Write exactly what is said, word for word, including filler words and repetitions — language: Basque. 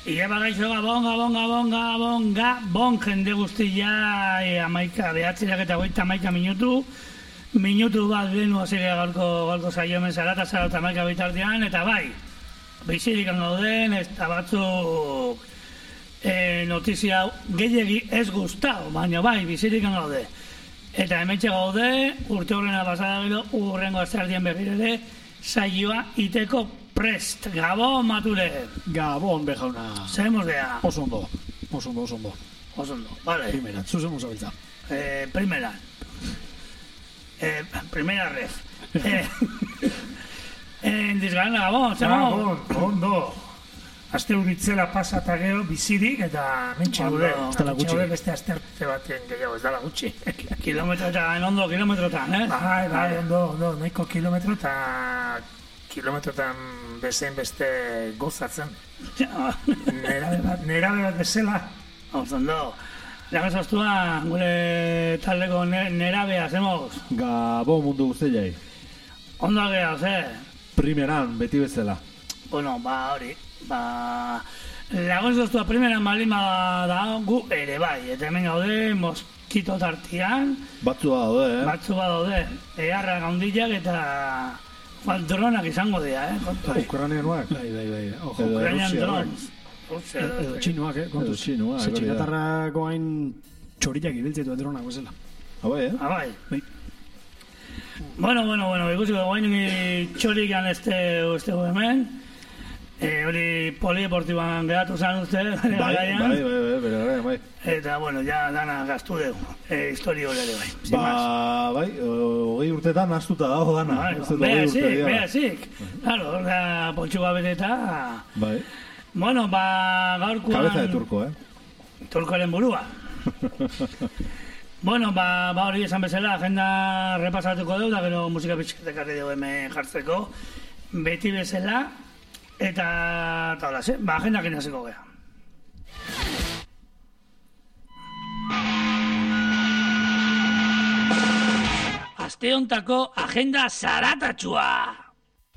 Ia bagaixo gabon, gabon, gabon, gabon, gabon, jende guztia, amaika, behatzirak eta goita amaika minutu, minutu bat benu azilea galko, galko saiomen zarata zarata amaika bitartean, eta bai, bizirik gauden, eta batzuk e, notizia gehiagi ez guztau, baina bai, bizirik gaude. Eta hementxe gaude, urte horrena pasada gero, urrengo azardien berrire, saioa iteko prest. Gabon, Mature. Gabon, bejauna. Zemos dea. Oso ondo, oso ondo, oso ondo. Oso ondo, vale. Primera, zuzemos abiltza. Eh, primera. Eh, primera ref. Eh, eh, Dizgarna, gabon, zemos. Gabon, ondo. Aste huritzela pasata gero bizirik eta mentxe gaude. Ez dela gutxi. Beste asterte baten gehiago, ez dela gutxi. Kilometrotan, ondo kilometrotan, eh? Bai, bai, ondo, ondo, nahiko kilometro eta kilometrotan bezein beste gozatzen. Nerabe bat, nerabe bat bezala. Ondo. Lagazaztua, gure taldeko nerabea, zemoz. Gabon mundu guztiai. Ondo gehoz, eh? Primeran, beti bezala. Bueno, ba, hori, ba... Lagazaztua primeran balima da gu ere bai. Eta hemen gaude, moskito tartian. Batzu bat daude, eh? Batzu bat daude. Eharra gaundillak eta... dronak izango dira, eh? Ukranianuak. Bai, bai, bai. Ojo, Ukrainian drones. Edo txinuak, eh? Kontuz. Txinuak, Ze txinatarrako hain txoriak ibiltzetu dronak bezala. Abai, eh? Abai. Bai. Bueno, bueno, bueno, ikusiko guain txorikan este ustegu hemen. Eh, hori polideportiban geratu zan uste, Bai, bai, bai, bai, bere gara, bai. Eta, bueno, ja dana gaztu dugu, eh, historio hori ere bai. Ba, bai, hogei urtetan astuta dago dana. Behazik, behazik. Claro, orda poltsuga beteta. Bai. Bueno, ba, gaurkoan... Cabeza de turko, eh? Turkoaren burua. Bueno, ba, ba hori esan bezala, agenda repasatuko dugu, da gero musika pixketek arri dugu hemen jartzeko. Beti bezala, eta, eta hola, ba, agenda kinaziko geha. Aste hontako agenda zaratatxua!